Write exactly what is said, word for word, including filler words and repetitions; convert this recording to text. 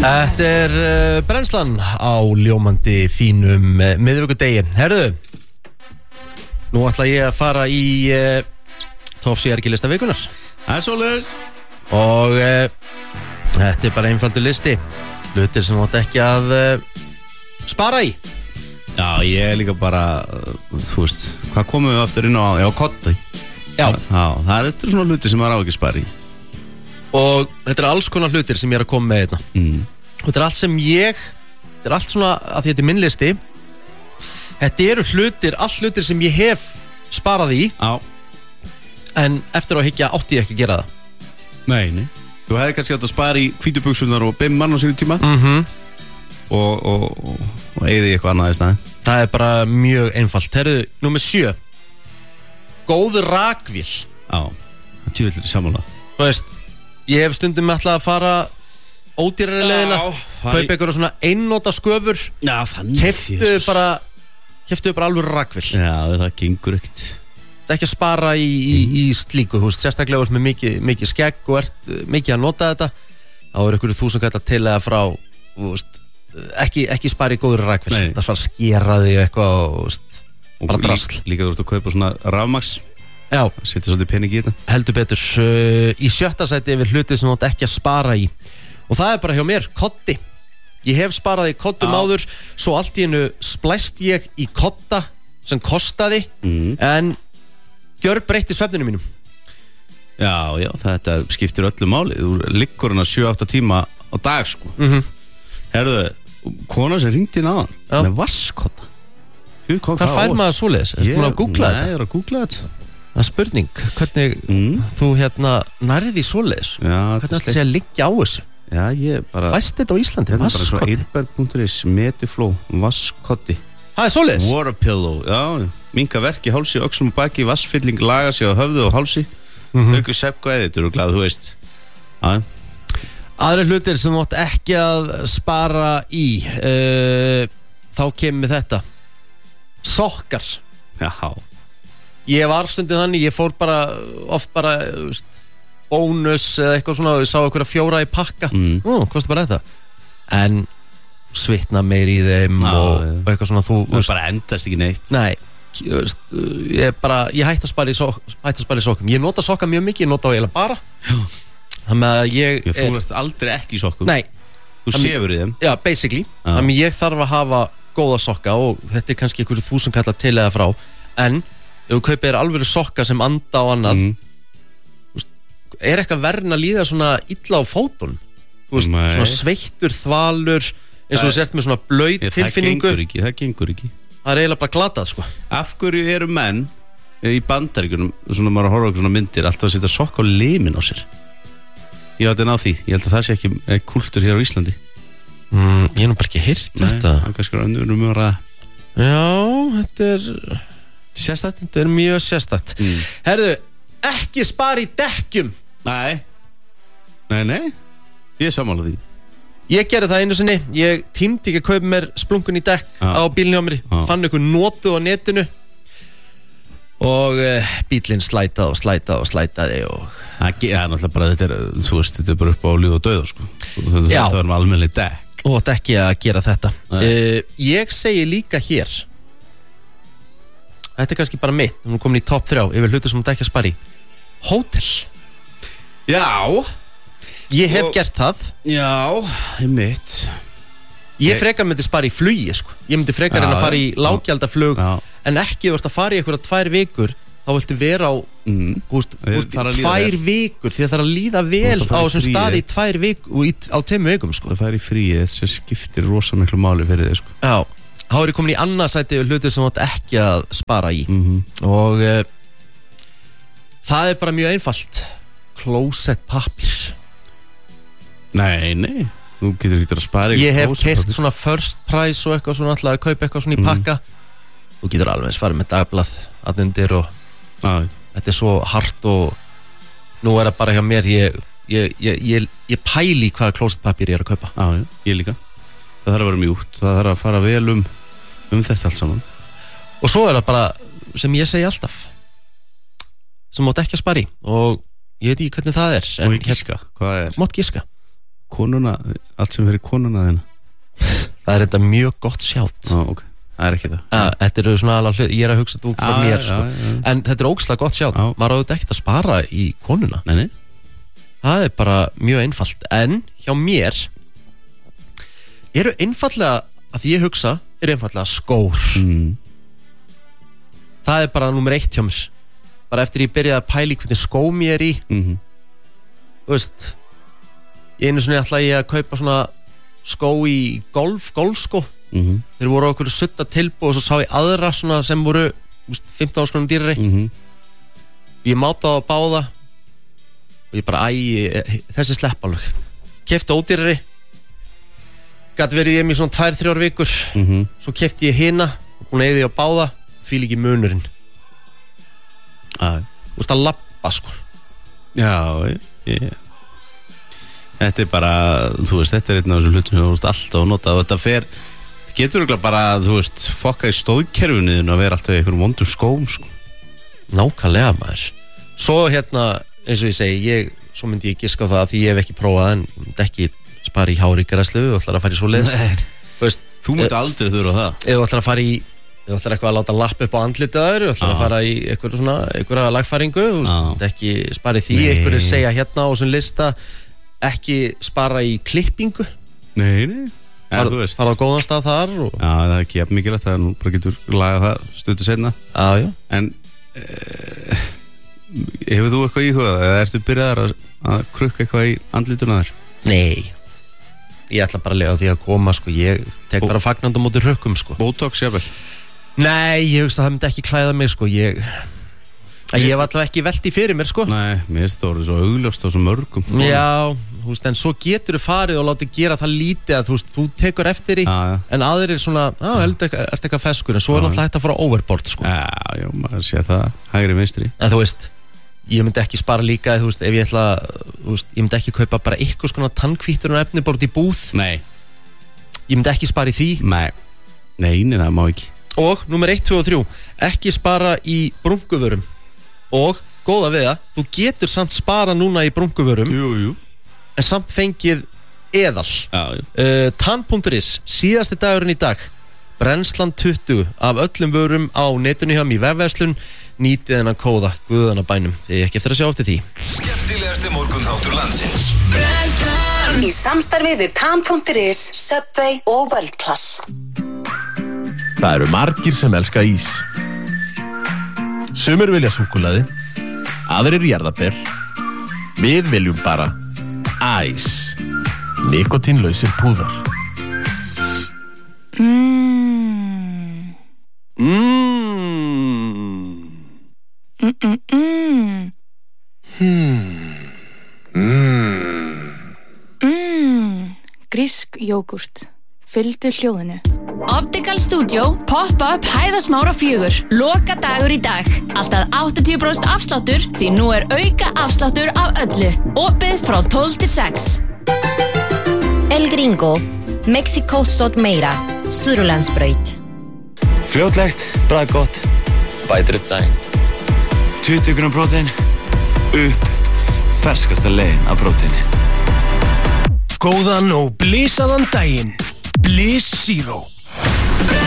Þetta er uh, brennslan á ljómandi fínum uh, miðvikudegi. Herðu, nú ætla ég að fara í uh, Top C R G-lista vikunar. Það er svoleiðis. Og uh, þetta er bara einfaldur listi. Hlutir sem átt ekki að uh, spara í. Já, ég er líka bara, uh, þú veist, hvað komum við aftur inn á, já, kotti. Já. Já, það er þetta svona hluti sem maður á ekki að spara í. Og þetta er alls konar hlutir sem ég er að koma með hérna. Mm. Og þetta er allt sem ég, þetta er allt svona að því þetta er minn listi. Þetta eru hlutir, allt hlutir sem ég hef sparað í. Já. En eftir að hyggja átti ég ekki að gera það. Nei, nei. Þú hefði kannski átt að spara í hvítubuxurnar og bimmann á sínu tíma. Mhm. Og, og, og, og eigði í eitthvað annað í staðinn. Það er bara mjög einfalt. Herðu, númer sjö. Góður rakvél. Já, það tjóðlir í sammála. Þú veist, ég hef stundum ætlað að fara ódýrari leiðina, kaupa ykkur svona einnota sköfur. Já, þannig. Keyptu bara, keyptu bara alveg rakvél. Já, það gengur ekkert. Það er ekki að spara í, í, í slíku, þú veist, sérstaklega ert með mikið, mikið skegg og ert mikið að nota þetta. Þá er ykkur þú sem kallar til eða frá, þú veist, ekki, ekki spara í góður rakvél. Nei. Það fara að skera þig eitthvað og, þú veist, bara drasl. Líka, líka þú ert að kaupa svona rafmaks. Já. Setja svolítið pening í þetta. Heldur betur. uh, Í sjötta sæti yfir hluti sem þú átt ekki að spara í. Og það er bara hjá mér, koddi. Ég hef sparað í koddum Já. áður. Svo allt í einu splæst ég í kodda sem kostaði, Mm. en gjör breytti svefninu mínum. Já, já, þetta skiptir öllu máli. Þú liggur hann að sjö átta tíma á dag, sko. Mhm. Herðu, kona sem ringdi inn aðan Já. með vasskotta. Hvað Hvað fær maður svoleiðis? Ertu búin að googla Nei, þetta? ég er að googla þetta. Það er spurning, hvernig Mm. þú hérna nærði í svoleiðis? Já, Hvernig ætla að segja að liggja á þessu? Já, ég bara Fæst þetta á Íslandi? Þetta er bara svo Vasskotti? eirberg punktur is, Metiflow, vasskotti. Það er svoleiðis? Waterpillow, já, minka verki, hálsi, öxlum og baki, vassfylling, laga sig á höfðu og hálsi, Mhm. auku svefn og editur og glað, þú veist. Já, Aðrir hlutir sem þú átt ekki að spara í, uh, þá kemur þetta. Sokkar. já, Ég var stundum þannig, ég fór bara oft bara, þú veist, bónus eða eitthvað svona og ég sá einhverja fjóra í pakka. Mm. Ó, kostar bara þetta. En svitna meir í þeim Já, og, já. og eitthvað svona, þú, þú það veist, bara endast ekki neitt. nei, þú veist, ég bara, ég hætti að spara í, sok, hætti að spara í sokkum. Ég nota sokka mjög mikið, ég nota á eiginlega bara. Já. Þannig að ég Já, þú ert aldrei ekki í sokkum. nei, Þú þannig- sefur í þeim. já, basically. Já. Þannig að ég þarf að hafa góða sokka og þetta er kannski einhverju þúsund kallar til eða frá. En ef þú kaupir þér alvöru sokka sem anda á annað, Mm. er eitthvað verðin að líða svona illa á fótun? Þú veist, Nei. svona sveittur, þvalur, eins og þú Það- sért með svona blöyt Ég, það tilfinningu. gengur ekki, það gengur ekki. Það er eiginlega bara glatað, sko. Af hverju eru menn í Bandaríkjunum, svona maður að horfa á eitthvað svona myndir, alltaf að setja sokk á limin á sér? Ég átti að ná því, ég held að það sé ekki eh, kúltur hér á Íslandi. Mm, ég hef nú bara ekki heyrt þetta. það er kannski önnur um að Já, þetta er sérstætt. þetta er mjög sérstætt. Mm. Herðu, ekki spara í dekkjum. Nei, nei, nei, ég er sammála því. Ég gerði það einu sinni. Ég tímdi ekki að kaupa mér splunkun í dekk Já. á bílnum hjá mér. Já. Fann ykkur notu á netinu og uh, bílinn slætaði og slætaði og slætaði og Það ge- það er náttúrulega bara, þetta er, þú veist, þetta er bara upp á líf og dauða, sko. Þetta Já. þetta var með almennileg dekk. og átt ekki að gera þetta. Nei. uh, Ég segi líka hér, þetta er kannski bara mitt, hún er komin í topp þrjá yfir hluti sem hún ekki að spara í. Hótel. Já, Ég hef Og- gert það. já, ég mitt. Ég Ég- frekar myndi spara í flugi, sko. Ég myndi frekar Já, en að fara í já. lággjaldaflug, Já. en ekki þú ert að fara í einhverja tvær vikur, þá viltu vera á Mm. Þú veist, Þér þú veist, þarf að líða tvær vel. vikur því það þarf að líða vel Þú ert að á fara í þessum fríið. staði í tvær vikur og í, á tveimur vikum, sko. Það fær í fríið sem skiptir rosa miklu máli fyrir þig, sko. Já, þá er ég komin í annað sæti við hluti sem þú átt ekki að spara í. Mm Og uh, það er bara mjög einfalt. Closet pappir. Nei, nei, þú getur ekki að spara í Ég hef klósettpappír. keypt svona first price og eitthvað svona, alltaf að kaupa eitthvað svona í Mhm. pakka. Þú getur alveg eins farið með dagblað aðundir og Já, þetta er svo hart og nú er það bara hjá mér, ég, ég, ég, ég, ég pæli í hvaða closet pappir ég er að kaupa. já, já, ég líka. Það þarf að vera mjúkt, það þarf að fara vel um um þetta allt saman. Og svo er það bara sem ég segi alltaf, sem mátt ekki að spara í, og ég veit ekki hvernig það er, Og ég gíska, hvað er? mátt giska. konuna, allt sem fyrir konuna þina. Það er þetta mjög gott sjátt. Já, ok, það er ekki það. Ja, þetta eru svona alveg hlut, ég er að hugsa þetta út frá Já, mér, já, sko. já, já. En þetta er ógeðslega gott sjátt. Já. Maður á þetta ekkert að spara í konuna. Nei, nei. Það er bara mjög einfalt. En hjá mér eru einfallega, að því ég hugsa, eru einfallega skór. Mm. Það er bara númer eitt hjá mér. Bara eftir ég byrjaði að pæla í hvernig skóm ég er í. Mhm. Þú veist, ég einu svona ætla ég að kaupa svona skó í golf, golfskó. Mhm. Þeir voru á okkur sutta tilbúð og svo sá ég aðra svona sem voru úst, fimmtán skrónum dýrari. Mhm. Ég mátaði á báða og ég bara, æ, þessi slepp alveg. Keypti ódýrari. Gat verið ég mér svona tvær, þrjár vikur. Mhm. Svo keypti ég hina og hún eyði á báða. Því líki munurinn. Já. Þú veist að labba, sko. Já, ég, ég Þetta er bara, þú veist, þetta er einn af þessum hlutum sem þú ert alltaf að nota og þetta fer, það getur örugglega bara, þú veist, fokka í stóðkerfinu þínu að vera alltaf í einhverjum vondum skóm, sko. Nákvæmlega, maður. Svo hérna, eins og ég segi, ég, svo myndi ég giska á það að því ég hef ekki prófað en ég myndi ekki spara í hári græslu og ætlar að fara í svo leið. Þú veist, Þú myndi aldrei þurfa það. ef þú ætlar að fara í ef þú ætlar eitthvað að láta lappa upp á andlitið að þér, þú ætlar að fara í eitthvað svona, eitthvað lagfæringu, þú veist, Já. myndi ekki spara í því, Nei. eitthvað segja hérna á þessum lista, ekki spara í klippingu, Nei, nei. Ja, fara, þú veist. fara á góðan stað þar og, Já, það er ekki jafn mikilvægt, það er nú bara getur lagað það stötu seinna. já, já. En e, hefur þú eitthvað íhugað eða ertu byrjaðar að, að krukka eitthvað í andlituna þér? Nei, ég ætla bara að lega því að koma, sko, ég tek Bó- bara fagnandi á móti rökkum, sko. Botox, jafnvel. Nei, ég hugsa að það myndi ekki klæða mig, sko, ég, að ég hef allavega ekki velti fyrir mér, sko. Nei, mér finnst það orðið svo augljóst á svo mörgum. Já, þú veist, en svo getur þú farið og látið gera það lítið að þú veist, þú tekur eftir því, Já, já. en aðrir svona, já, heldur ekki, ertu eitthvað feskur, en svo er Já. náttúrulega hægt að fara overboard, sko. Já, já, maður sé það, hægri vinstri. En þú veist, ég myndi ekki spara líka, þú veist, ef ég ætla, þú veist, ég myndi ekki kaupa bara eitthvað svona tannkvítur og efni bara út í búð, Nei, ég myndi ekki spara í því. nei, nei, nei, það má ekki. Og, númer eitt, tvö og þrjú, ekki spara í brunkuvörum. Og, góða við það, þú getur samt spara núna í brunkuvörum, Jú, jú. en samt fengið eðal. Já, já. uh, Tann punktur is, síðasti dagurinn í dag, brennslan tuttugu af öllum vörum á netinu hjá mér í vefverslun, nýtið hennan kóða, guðana bænum, þegar ég ekki eftir að sjá eftir því. Skemmtilegasti morgunþáttur landsins. Í samstarfi við Tann punktur is, Subway og World Class. Það eru margir sem elska ís. Sumir vilja súkkulaði, aðrir jarðarber. Við viljum bara æs. Nikotínlausir púðar. Mmm. Mmm. Mm-mm-mm. Mmm. Grísk jógurt. Fylgdu hljóðinu. Optical Studio, pop-up hæðasmára fjögur. Loka dagur í dag. Alltaf áttatíu prósent afsláttur því nú er auka afsláttur af öllu. Opið frá tólf til sex. El Gringo, Mexico sótt meira, Suðurlandsbraut. Fljótlegt, bragðgott, bætir upp daginn. tuttugu grömm prótein, upp, ferskasta leiðin af próteini. Góðan og blísaðan daginn. Bliss Zero.